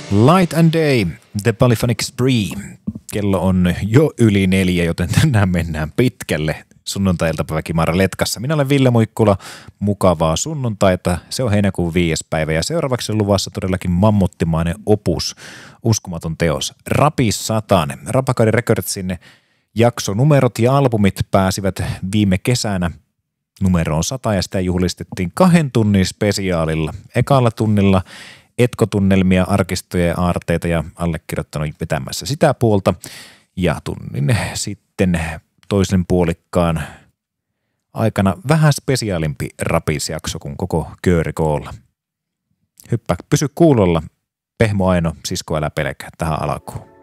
Light and Day, The Polyphonic Spree. Kello on jo yli 4, joten tänään mennään pitkälle sunnuntai-iltapäiväkimara letkassa. Minä olen Ville Muikkula, mukavaa sunnuntaita. Se on heinäkuun 5. päivä ja seuraavaksi on luvassa todellakin mammuttimainen opus, uskomaton teos. Rapi Satanen. Rapakari Recordsin jaksonumerot ja albumit pääsivät viime kesänä numeroon 100 ja sitä juhlistettiin 2 tunnin spesiaalilla. Ekalla tunnilla etkotunnelmia, arkistoja ja aarteita ja allekirjoittanut vetämässä sitä puolta. Ja tunnin sitten toisen puolikkaan aikana vähän spesiaalimpi rapisjakso kuin koko kööri koolla. Pysy kuulolla. Pehmo Aino, sisko älä pelkää tähän alkuun.